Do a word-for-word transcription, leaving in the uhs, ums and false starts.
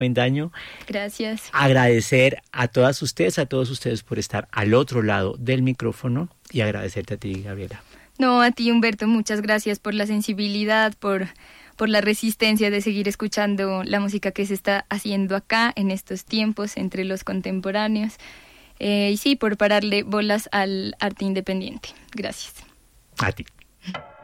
buen daño. Gracias. Agradecer a todas ustedes, a todos ustedes por estar al otro lado del micrófono y agradecerte a ti, Gabriela. No, a ti, Humberto, muchas gracias por la sensibilidad, por, por la resistencia de seguir escuchando la música que se está haciendo acá en estos tiempos entre los contemporáneos. Eh, y sí, por pararle bolas al arte independiente. Gracias. A ti.